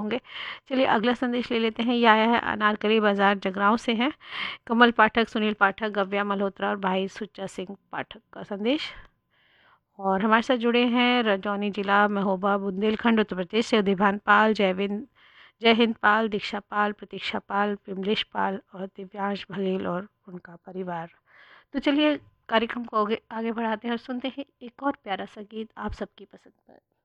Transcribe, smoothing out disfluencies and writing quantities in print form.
होंगे। चलिए अगला संदेश ले लेते हैं। ये आया है अनारकली बाज़ार जगरांव से है। कमल पाठक, सुनील पाठक, गव्या मल्होत्रा और भाई सुच्चा सिंह पाठक का संदेश। और हमारे साथ जुड़े हैं रजौनी जिला महोबा बुंदेलखंड उत्तर प्रदेश से उदयभान पाल, जय हिंद पाल, दीक्षा पाल, प्रतीक्षा पाल, विमलेश पाल और दिव्यांश बघेल और उनका परिवार। तो चलिए कार्यक्रम को आगे आगे बढ़ाते हैं और सुनते हैं एक और प्यारा सा गीत आप सबकी पसंद पर।